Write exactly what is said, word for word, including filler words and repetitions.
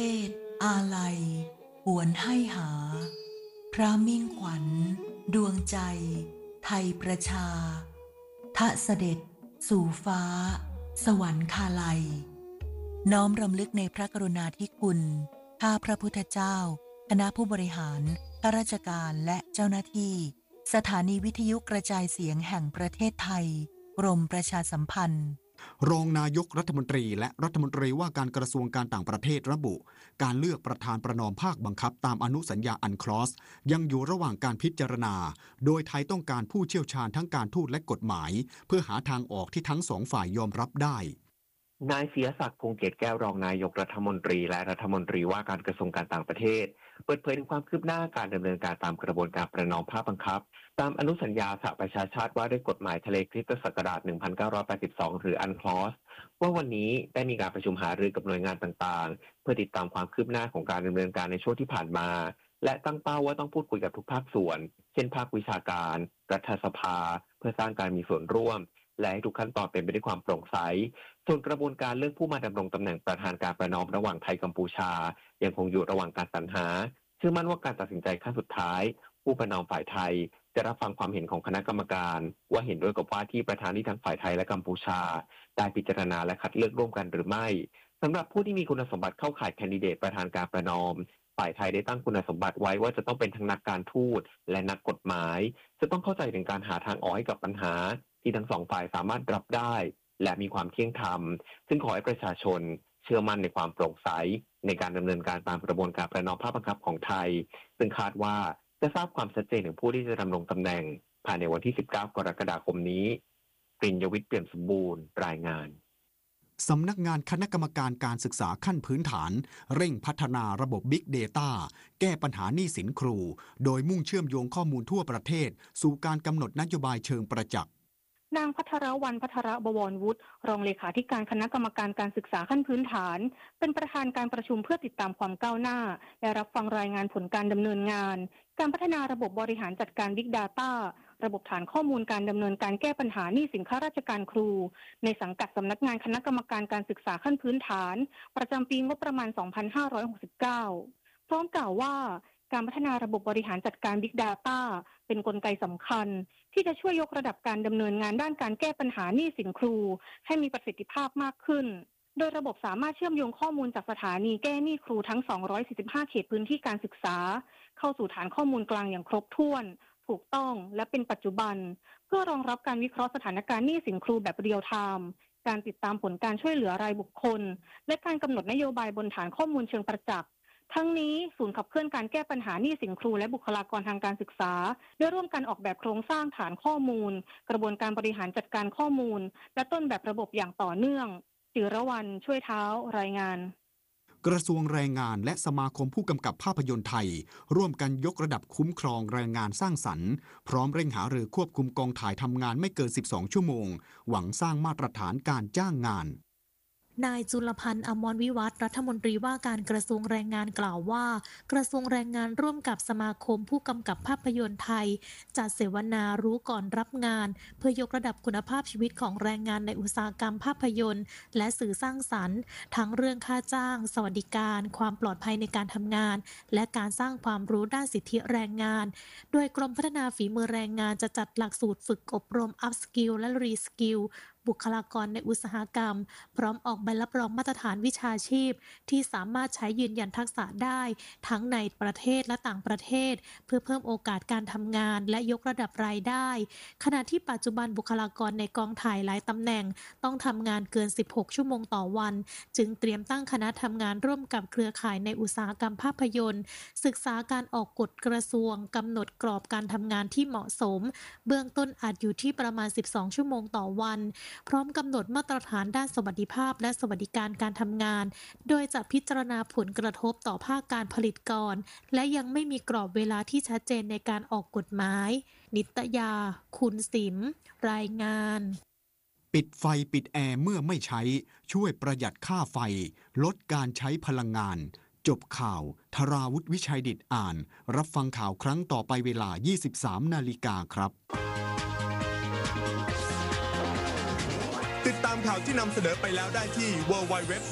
เทศอาลัยหวนให้หาพระมิ่งขวัญดวงใจไทยประชาทะเสด็จสู่ฟ้าสวรรคาลัยน้อมรำลึกในพระกรุณาธิคุณข้าพระพุทธเจ้าคณะผู้บริหารข้าราชการและเจ้าหน้าที่สถานีวิทยุกระจายเสียงแห่งประเทศไทยกรมประชาสัมพันธ์รองนายกรัฐมนตรีและรัฐมนตรีว่าการกระทรวงการต่างประเทศระบุการเลือกประธานประนอมภาคบังคับตามอนุสัญญาอันคลอสยังอยู่ระหว่างการพิจารณาโดยไทยต้องการผู้เชี่ยวชาญทั้งการทูตและกฎหมายเพื่อหาทางออกที่ทั้งสองฝ่ายยอมรับได้นายเสียศักดิ์พงษ์เกตแก้วรองนายกรัฐมนตรีและรัฐมนตรีว่าการกระทรวงการต่างประเทศเปิดเผยถึงความคืบหน้าการดำเนินการตามกระบวนการประนอมภาคบังคับตามอนุสัญญาสหประชาชาติว่าด้วยกฎหมายทะเลคริสตศักราชหนึ่งพันเก้าร้อยแปดสิบสองหรืออันคลอสว่าวันนี้ได้มีการประชุมหารือกับหน่วยงานต่างๆเพื่อติดตามความคืบหน้าของการดำเนินการในช่วงที่ผ่านมาและตั้งเป้าว่าต้องพูดคุยกับทุกภาคส่วนเช่นภาควิชาการรัฐสภาเพื่อสร้างการมีส่วนร่วมและให้ทุกขั้นตอนเป็นไปด้วยความโปร่งใสส่วนกระบวนการเลือกผู้มาดำรงตำแหน่งประธานการประนอมระหว่างไทยกัมพูชายังคงอยู่ระหว่างการสรรหาเชื่อมั่นว่าการตัดสินใจขั้นสุดท้ายผู้ประนอมฝ่ายไทยจะรับฟังความเห็นของคณะกรรมการว่าเห็นด้วยกับว่าที่ประธานที่ทั้งฝ่ายไทยและกัมพูชาได้พิจารณาและคัดเลือกร่วมกันหรือไม่สำหรับผู้ที่มีคุณสมบัติเข้าข่ายแคนดิเดตประธานการประนอมฝ่ายไทยได้ตั้งคุณสมบัติไว้ว่าจะต้องเป็นทั้งนักการทูตและนักกฎหมายจะต้องเข้าใจถึงการหาทางออกให้กับปัญหาที่ทั้งสองฝ่ายสามารถรับได้และมีความเที่ยงธรรมซึ่งขอให้ประชาชนเชื่อมั่นในความโปร่งใสในการดำเนินการตามกระบวนการประนอมภาคบังคับของไทยซึ่งคาดว่าจะทราบความชัดเจนถึงผู้ที่จะดำรงตำแหน่งภายในวันที่สิบเก้ากรกฎาคมนี้ปริญญวิทย์เปี่ยมสมบูรณ์รายงานสำนักงานคณะกรรมการการศึกษาขั้นพื้นฐานเร่งพัฒนาระบบ Big Data แก้ปัญหาหนี้สินครูโดยมุ่งเชื่อมโยงข้อมูลทั่วประเทศสู่การกำหนดนโยบายเชิงประจักษ์นางภัทรวรรณภัทรบวรวุฒิรองเลขาธิการคณะกรรมการการศึกษาขั้นพื้นฐานเป็นประธานการประชุมเพื่อติดตามความก้าวหน้าและรับฟังรายงานผลการดำเนินงานการพัฒนาระบบบริหารจัดการ Big Data ระบบฐานข้อมูลการดำเนินการแก้ปัญหาหนี้สินข้าราชการครูในสังกัดสำนักงานคณะกรรมการการศึกษาขั้นพื้นฐานประจำปีงบประมาณสองพันห้าร้อยหกสิบเก้าพร้อมกล่าวว่าการพัฒนาระบบบริหารจัดการ Big Data เป็นกลไกสำคัญที่จะช่วยยกระดับการดำเนินงานด้านการแก้ปัญหาหนี้สินครูให้มีประสิทธิภาพมากขึ้นโดยระบบสามารถเชื่อมโยงข้อมูลจากสถานีแก้หนี้ครูทั้งสองร้อยสี่สิบห้าเขตพื้นที่การศึกษาเข้าสู่ฐานข้อมูลกลางอย่างครบถ้วนถูกต้องและเป็นปัจจุบันเพื่อรองรับการวิเคราะห์สถานการณ์หนี้สินครูแบบเรียลไทม์การติดตามผลการช่วยเหลือรายบุคคลและการกำหนดนโยบายบนฐานข้อมูลเชิงประจักษ์ทั้งนี้ศูนย์ขับเคลื่อนการแก้ปัญหาหนี้สินครูและบุคลากรทางการศึกษาได้ร่วมกันออกแบบโครงสร้างฐานข้อมูลกระบวนการบริหารจัดการข้อมูลและต้นแบบระบบอย่างต่อเนื่องจิรวรรณช่วยเท้ารายงานกระทรวงแรงงานและสมาคมผู้กำกับภาพยนตร์ไทยร่วมกันยกระดับคุ้มครองแรงงานสร้างสรรค์พร้อมเร่งหารือควบคุมกองถ่ายทำงานไม่เกินสิบสองชั่วโมงหวังสร้างมาตรฐานการจ้างงานนายจุลพันธ์อมรวิวัฒน์รัฐมนตรีว่าการกระทรวงแรงงานกล่าวว่ากระทรวงแรงงานร่วมกับสมาคมผู้กำกับภาพยนตร์ไทยจัดเสวนารู้ก่อนรับงานเพื่อยกระดับคุณภาพชีวิตของแรงงานในอุตสาหกรรมภาพยนตร์และสื่อสร้างสรรค์ทั้งเรื่องค่าจ้างสวัสดิการความปลอดภัยในการทำงานและการสร้างความรู้ด้านสิทธิแรงงานโดยกรมพัฒนาฝีมือแรงงานจะจัดหลักสูตรฝึกอบรม Up Skill และ Re Skillบุคลากรในอุตสาหกรรมพร้อมออกใบรับรองมาตรฐานวิชาชีพที่สามารถใช้ยืนยันทักษะได้ทั้งในประเทศและต่างประเทศเพื่อเพิ่มโอกาสการทำงานและยกระดับรายได้ขณะที่ปัจจุบันบุคลากรในกองถ่ายหลายตำแหน่งต้องทำงานเกินสิบหกชั่วโมงต่อวันจึงเตรียมตั้งคณะทำงานร่วมกับเครือข่ายในอุตสาหกรรมภาพยนตร์ศึกษาการออกกฎกระทรวงกำหนดกรอบการทำงานที่เหมาะสมเบื้องต้นอาจอยู่ที่ประมาณสิบสองชั่วโมงต่อวันพร้อมกำหนดมาตรฐานด้านสวัสดิภาพและสวัสดิการการทำงานโดยจะพิจารณาผลกระทบต่อภาคการผลิตก่อนและยังไม่มีกรอบเวลาที่ชัดเจนในการออกกฎหมายนิตยาคุณสิมรายงานปิดไฟปิดแอร์เมื่อไม่ใช้ช่วยประหยัดค่าไฟลดการใช้พลังงานจบข่าวธราวุฒิวิชัยดิษฐ์อ่านรับฟังข่าวครั้งต่อไปเวลา ยี่สิบสาม นาฬิกาครับติดตามข่าวที่นำเสนอไปแล้วได้ที่ ดับเบิลยู ดับเบิลยู ดับเบิลยู